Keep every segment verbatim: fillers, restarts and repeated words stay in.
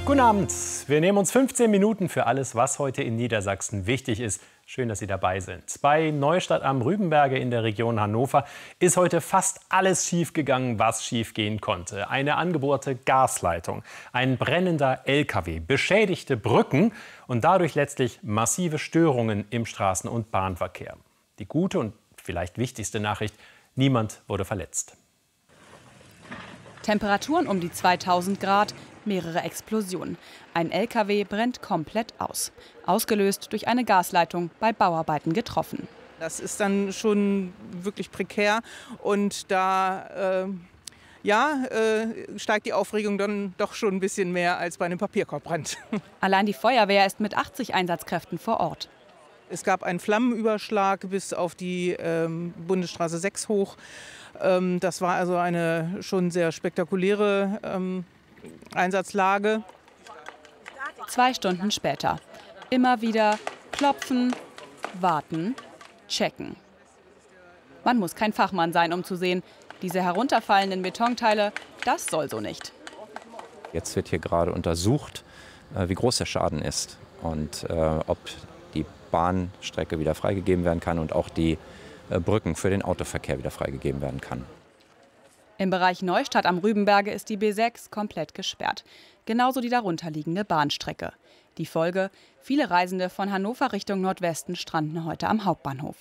Guten Abend. Wir nehmen uns fünfzehn Minuten für alles, was heute in Niedersachsen wichtig ist. Schön, dass Sie dabei sind. Bei Neustadt am Rübenberge in der Region Hannover ist heute fast alles schiefgegangen, was schiefgehen konnte. Eine angebohrte Gasleitung, ein brennender L K W, beschädigte Brücken und dadurch letztlich massive Störungen im Straßen- und Bahnverkehr. Die gute und vielleicht wichtigste Nachricht: Niemand wurde verletzt. Temperaturen um die zweitausend Grad, mehrere Explosionen. Ein L K W brennt komplett aus. Ausgelöst durch eine Gasleitung, bei Bauarbeiten getroffen. Das ist dann schon wirklich prekär und da äh, ja, äh, steigt die Aufregung dann doch schon ein bisschen mehr als bei einem Papierkorbbrand. Allein die Feuerwehr ist mit achtzig Einsatzkräften vor Ort. Es gab einen Flammenüberschlag bis auf die ähm, Bundesstraße sechs hoch. Ähm, das war also eine schon sehr spektakuläre ähm, Einsatzlage. Zwei Stunden später. Immer wieder klopfen, warten, checken. Man muss kein Fachmann sein, um zu sehen, diese herunterfallenden Betonteile, das soll so nicht. Jetzt wird hier gerade untersucht, wie groß der Schaden ist und äh, ob die Bahnstrecke wieder freigegeben werden kann und auch die äh, Brücken für den Autoverkehr wieder freigegeben werden kann. Im Bereich Neustadt am Rübenberge ist die B sechs komplett gesperrt. Genauso die darunterliegende Bahnstrecke. Die Folge: viele Reisende von Hannover Richtung Nordwesten stranden heute am Hauptbahnhof.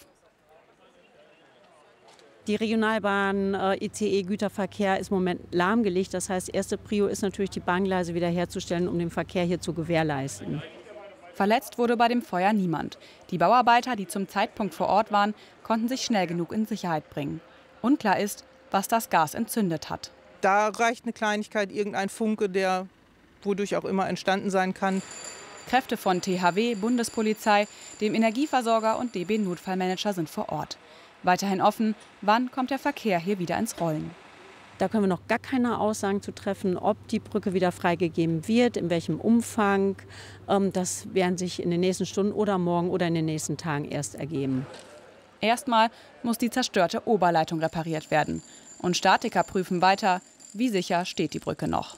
Die Regionalbahn, äh, I C E-Güterverkehr ist im Moment lahmgelegt. Das heißt, erste Prio ist natürlich, die Bahngleise wiederherzustellen, um den Verkehr hier zu gewährleisten. Verletzt wurde bei dem Feuer niemand. Die Bauarbeiter, die zum Zeitpunkt vor Ort waren, konnten sich schnell genug in Sicherheit bringen. Unklar ist, was das Gas entzündet hat. Da reicht eine Kleinigkeit, irgendein Funke, der wodurch auch immer entstanden sein kann. Kräfte von T H W, Bundespolizei, dem Energieversorger und D B Notfallmanager sind vor Ort. Weiterhin offen, wann kommt der Verkehr hier wieder ins Rollen. Da können wir noch gar keine Aussagen zu treffen, ob die Brücke wieder freigegeben wird, in welchem Umfang. Das werden sich in den nächsten Stunden oder morgen oder in den nächsten Tagen erst ergeben. Erstmal muss die zerstörte Oberleitung repariert werden. Und Statiker prüfen weiter, wie sicher steht die Brücke noch.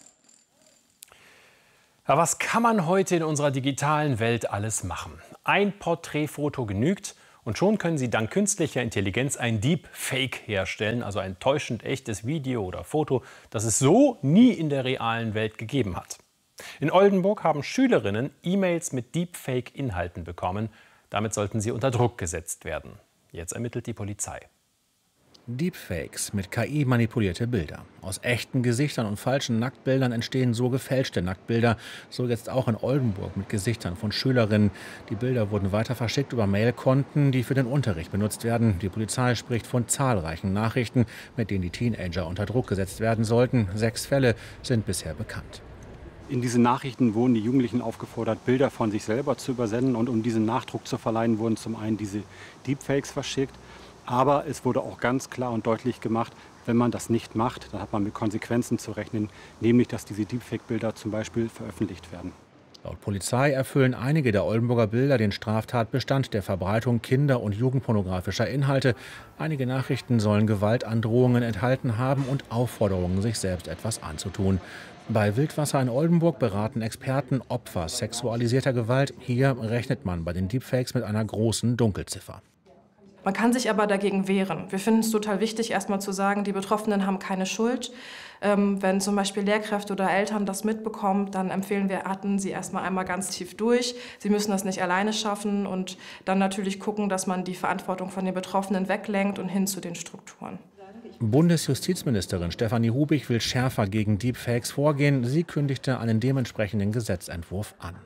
Ja, was kann man heute in unserer digitalen Welt alles machen? Ein Porträtfoto genügt und schon können Sie dank künstlicher Intelligenz ein Deepfake herstellen, also ein täuschend echtes Video oder Foto, das es so nie in der realen Welt gegeben hat. In Oldenburg haben Schülerinnen E-Mails mit Deepfake-Inhalten bekommen. Damit sollten sie unter Druck gesetzt werden. Jetzt ermittelt die Polizei. Deepfakes, mit K I manipulierte Bilder. Aus echten Gesichtern und falschen Nacktbildern entstehen so gefälschte Nacktbilder. So jetzt auch in Oldenburg mit Gesichtern von Schülerinnen. Die Bilder wurden weiter verschickt über Mailkonten, die für den Unterricht benutzt werden. Die Polizei spricht von zahlreichen Nachrichten, mit denen die Teenager unter Druck gesetzt werden sollten. Sechs Fälle sind bisher bekannt. In diesen Nachrichten wurden die Jugendlichen aufgefordert, Bilder von sich selber zu übersenden. Und um diesen Nachdruck zu verleihen, wurden zum einen diese Deepfakes verschickt. Aber es wurde auch ganz klar und deutlich gemacht, wenn man das nicht macht, dann hat man mit Konsequenzen zu rechnen, nämlich dass diese Deepfake-Bilder zum Beispiel veröffentlicht werden. Laut Polizei erfüllen einige der Oldenburger Bilder den Straftatbestand der Verbreitung kinder- und jugendpornografischer Inhalte. Einige Nachrichten sollen Gewaltandrohungen enthalten haben und Aufforderungen, sich selbst etwas anzutun. Bei Wildwasser in Oldenburg beraten Experten Opfer sexualisierter Gewalt. Hier rechnet man bei den Deepfakes mit einer großen Dunkelziffer. Man kann sich aber dagegen wehren. Wir finden es total wichtig, erstmal zu sagen, die Betroffenen haben keine Schuld. Ähm, wenn zum Beispiel Lehrkräfte oder Eltern das mitbekommen, dann empfehlen wir, atmen Sie erstmal einmal ganz tief durch. Sie müssen das nicht alleine schaffen und dann natürlich gucken, dass man die Verantwortung von den Betroffenen weglenkt und hin zu den Strukturen. Bundesjustizministerin Stefanie Hubig will schärfer gegen Deepfakes vorgehen. Sie kündigte einen dementsprechenden Gesetzentwurf an.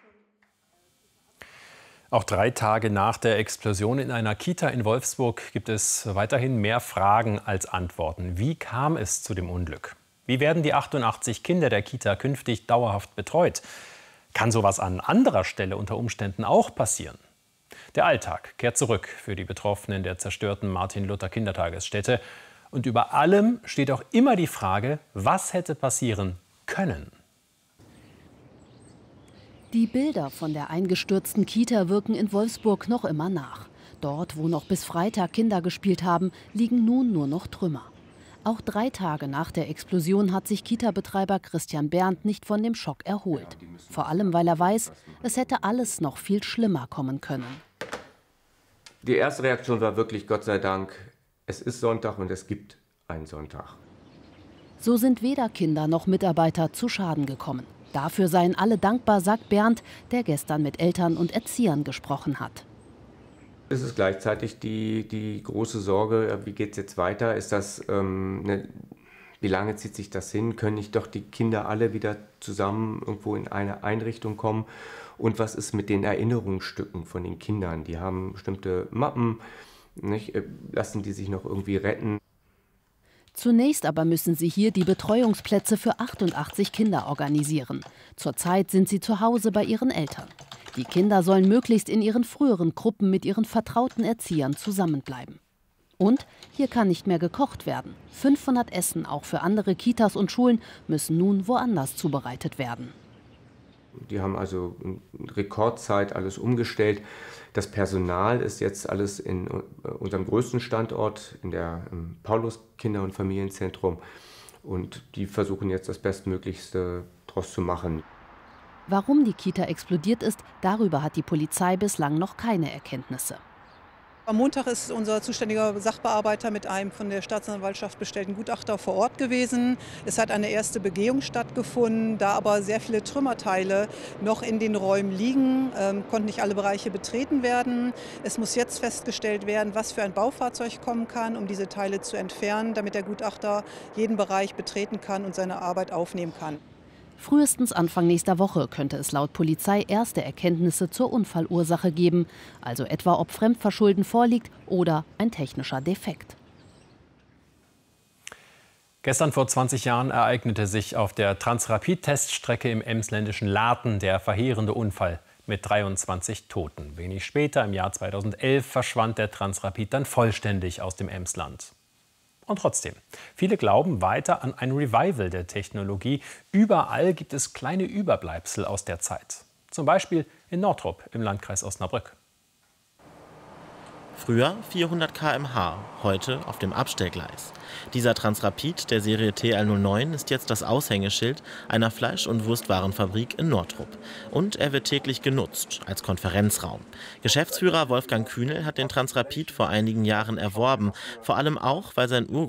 Auch drei Tage nach der Explosion in einer Kita in Wolfsburg gibt es weiterhin mehr Fragen als Antworten. Wie kam es zu dem Unglück? Wie werden die achtundachtzig Kinder der Kita künftig dauerhaft betreut? Kann sowas an anderer Stelle unter Umständen auch passieren? Der Alltag kehrt zurück für die Betroffenen der zerstörten Martin-Luther-Kindertagesstätte. Und über allem steht auch immer die Frage, was hätte passieren können? Die Bilder von der eingestürzten Kita wirken in Wolfsburg noch immer nach. Dort, wo noch bis Freitag Kinder gespielt haben, liegen nun nur noch Trümmer. Auch drei Tage nach der Explosion hat sich Kita-Betreiber Christian Berndt nicht von dem Schock erholt. Vor allem, weil er weiß, es hätte alles noch viel schlimmer kommen können. Die erste Reaktion war wirklich, Gott sei Dank, es ist Sonntag und es gibt einen Sonntag. So sind weder Kinder noch Mitarbeiter zu Schaden gekommen. Dafür seien alle dankbar, sagt Berndt, der gestern mit Eltern und Erziehern gesprochen hat. Es ist gleichzeitig die, die große Sorge, wie geht es jetzt weiter? Ist das, ähm, ne, wie lange zieht sich das hin? Können nicht doch die Kinder alle wieder zusammen irgendwo in eine Einrichtung kommen? Und was ist mit den Erinnerungsstücken von den Kindern? Die haben bestimmte Mappen, nicht? Lassen die sich noch irgendwie retten? Zunächst aber müssen sie hier die Betreuungsplätze für achtundachtzig Kinder organisieren. Zurzeit sind sie zu Hause bei ihren Eltern. Die Kinder sollen möglichst in ihren früheren Gruppen mit ihren vertrauten Erziehern zusammenbleiben. Und hier kann nicht mehr gekocht werden. fünfhundert Essen, auch für andere Kitas und Schulen, müssen nun woanders zubereitet werden. Die haben also in Rekordzeit alles umgestellt. Das Personal ist jetzt alles in unserem größten Standort, in der im Paulus-Kinder- und Familienzentrum. Und die versuchen jetzt das Bestmöglichste daraus zu machen. Warum die Kita explodiert ist, darüber hat die Polizei bislang noch keine Erkenntnisse. Am Montag ist unser zuständiger Sachbearbeiter mit einem von der Staatsanwaltschaft bestellten Gutachter vor Ort gewesen. Es hat eine erste Begehung stattgefunden, da aber sehr viele Trümmerteile noch in den Räumen liegen, ähm, konnten nicht alle Bereiche betreten werden. Es muss jetzt festgestellt werden, was für ein Baufahrzeug kommen kann, um diese Teile zu entfernen, damit der Gutachter jeden Bereich betreten kann und seine Arbeit aufnehmen kann. Frühestens Anfang nächster Woche könnte es laut Polizei erste Erkenntnisse zur Unfallursache geben, also etwa ob Fremdverschulden vorliegt oder ein technischer Defekt. Gestern vor zwanzig Jahren ereignete sich auf der Transrapid-Teststrecke im emsländischen Laarten der verheerende Unfall mit dreiundzwanzig Toten. Wenig später, im Jahr zweitausendelf, verschwand der Transrapid dann vollständig aus dem Emsland. Und trotzdem, viele glauben weiter an ein Revival der Technologie. Überall gibt es kleine Überbleibsel aus der Zeit. Zum Beispiel in Nordrup im Landkreis Osnabrück. Früher vierhundert Kilometer pro Stunde, heute auf dem Abstellgleis. Dieser Transrapid der Serie T L null neun ist jetzt das Aushängeschild einer Fleisch- und Wurstwarenfabrik in Nordrup. Und er wird täglich genutzt als Konferenzraum. Geschäftsführer Wolfgang Kühnel hat den Transrapid vor einigen Jahren erworben, vor allem auch, weil sein Ur